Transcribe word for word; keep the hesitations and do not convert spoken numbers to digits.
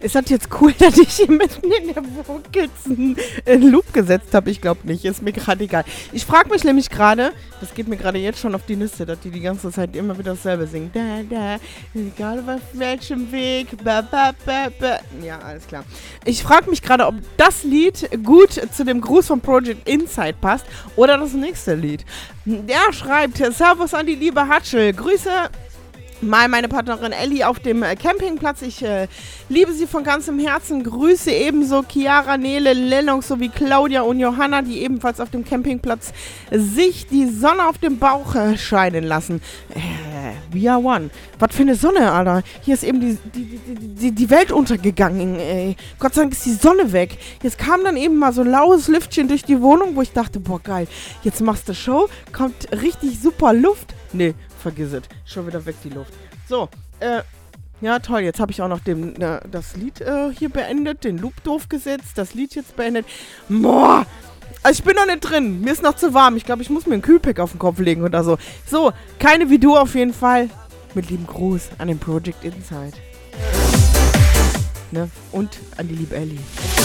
Ist das jetzt cool, dass ich hier mitten in der Vocals einen Loop gesetzt habe? Ich glaube nicht, ist mir gerade egal. Ich frage mich nämlich gerade, das geht mir gerade jetzt schon auf die Nüsse, dass die die ganze Zeit immer wieder dasselbe singen. Da, da, egal auf welchem Weg, ba, ba, ba, ba. Ja, alles klar. Ich frage mich gerade, ob das Lied gut zu dem Gruß von Project Insight passt oder das nächste Lied. Der schreibt, Servus an die liebe Hatschel, Grüße mal meine Partnerin Ellie auf dem äh, Campingplatz. Ich äh, liebe sie von ganzem Herzen. Grüße ebenso Chiara, Nele, Lennox sowie Claudia und Johanna, die ebenfalls auf dem Campingplatz sich die Sonne auf dem Bauch äh, scheinen lassen. Äh, we are one. Was für eine Sonne, Alter. Hier ist eben die, die, die, die, die Welt untergegangen. Ey. Gott sei Dank ist die Sonne weg. Jetzt kam dann eben mal so ein laues Lüftchen durch die Wohnung, wo ich dachte, boah geil, jetzt machst du Show, kommt richtig super Luft. Nee, vergiss es. Schon wieder weg die Luft. So, äh, ja toll, jetzt habe ich auch noch den, äh, das Lied äh, hier beendet, den Loop doof gesetzt, das Lied jetzt beendet. Boah, also ich bin noch nicht drin, mir ist noch zu warm. Ich glaube, ich muss mir einen Kühlpack auf den Kopf legen oder so. So, keine Video auf jeden Fall. Mit lieben Gruß an den Project Insight. Ne? Und an die liebe Ellie.